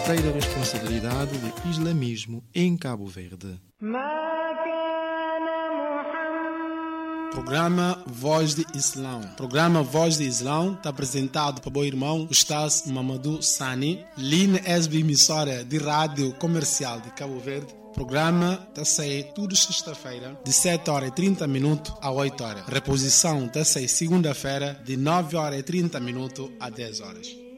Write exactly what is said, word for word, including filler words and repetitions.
verdadeira responsabilidade do islamismo em Cabo Verde. Programa Voz de Islão. Programa Voz de Islão está apresentado para o meu irmão Ustaz Mamadou Sani, Line S B emissora de rádio comercial de Cabo Verde. Programa está a sair toda sexta-feira de sete horas e trinta minutos a oito horas. Reposição está a sair segunda-feira de nove horas e trinta minutos a dez horas.